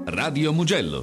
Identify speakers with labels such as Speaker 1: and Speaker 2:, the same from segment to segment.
Speaker 1: Radio Mugello.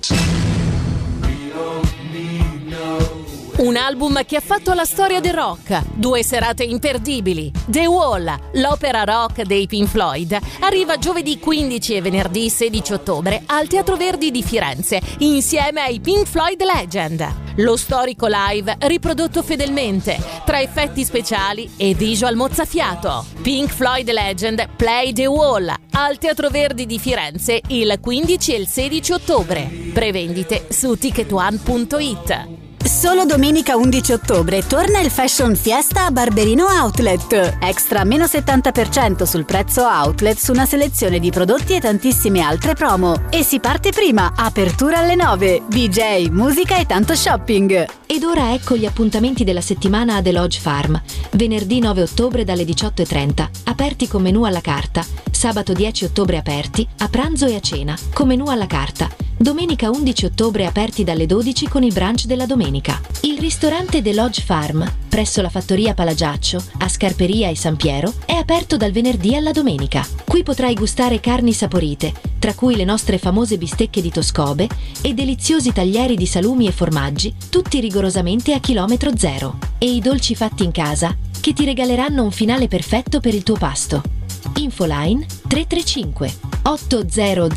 Speaker 2: Un album che ha fatto la storia del rock, 2 serate imperdibili. The Wall, l'opera rock dei Pink Floyd, arriva giovedì 15 e venerdì 16 ottobre al Teatro Verdi di Firenze, insieme ai Pink Floyd Legend. Lo storico live riprodotto fedelmente, tra effetti speciali e visual mozzafiato. Pink Floyd Legend Play The Wall, al Teatro Verdi di Firenze il 15 e il 16 ottobre. Prevendite su ticketone.it.
Speaker 3: Solo domenica 11 ottobre torna il Fashion Fiesta a Barberino Outlet. Extra meno 70% sul prezzo outlet su una selezione di prodotti e tantissime altre promo. E si parte prima, apertura alle 9, DJ, musica e tanto shopping.
Speaker 4: Ed ora ecco gli appuntamenti della settimana a The Lodge Farm. Venerdì 9 ottobre dalle 18:30, aperti con menù alla carta. Sabato 10 ottobre aperti, a pranzo e a cena, con menù alla carta. Domenica 11 ottobre aperti dalle 12 con il brunch della domenica. Il ristorante The Lodge Farm, presso la fattoria Palagiaccio, a Scarperia e San Piero, è aperto dal venerdì alla domenica. Qui potrai gustare carni saporite, tra cui le nostre famose bistecche di Toscobe e deliziosi taglieri di salumi e formaggi, tutti rigorosamente a chilometro zero. E i dolci fatti in casa, che ti regaleranno un finale perfetto per il tuo pasto. Infoline 335 800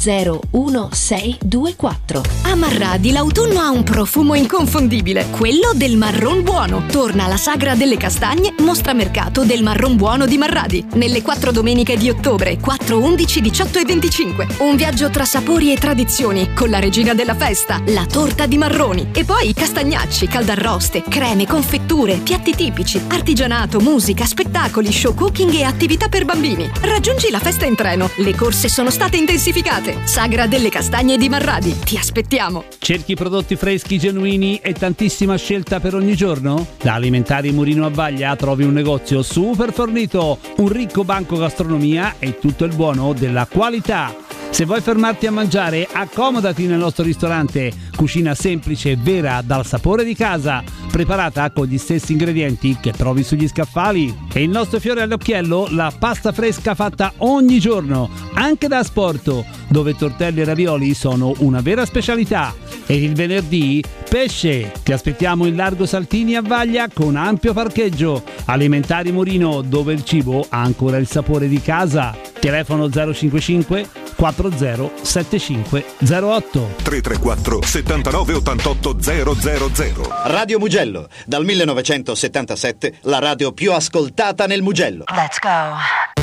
Speaker 4: 1624.
Speaker 5: A Marradi l'autunno ha un profumo inconfondibile, quello del marron buono. Torna la sagra delle castagne, mostra mercato del marron buono di Marradi, nelle 4 domeniche di ottobre, 4, 11, 18 e 25. Un viaggio tra sapori e tradizioni, con la regina della festa, la torta di marroni. E poi castagnacci, caldarroste, creme, confetture, piatti tipici, artigianato, musica, spettacoli, show cooking e attività per bambini. Raggiungi la festa in treno, le corse sono state intensificate. Sagra delle castagne di Marradi, ti aspettiamo.
Speaker 6: Cerchi prodotti freschi, genuini e tantissima scelta per ogni giorno? Da Alimentari Murino a Vaglia trovi un negozio super fornito, un ricco banco gastronomia e tutto il buono della qualità. Se vuoi fermarti a mangiare, accomodati nel nostro ristorante. Cucina semplice e vera, dal sapore di casa, preparata con gli stessi ingredienti che trovi sugli scaffali. E il nostro fiore all'occhiello, la pasta fresca fatta ogni giorno, anche da asporto, dove tortelli e ravioli sono una vera specialità. E il venerdì, pesce. Ti aspettiamo in Largo Saltini a Vaglia con ampio parcheggio. Alimentari Murino, dove il cibo ha ancora il sapore di casa. Telefono 055 40 75 08
Speaker 7: 334 79 88 000.
Speaker 8: Radio Mugello, dal 1977 la radio più ascoltata nel Mugello.
Speaker 9: Let's go.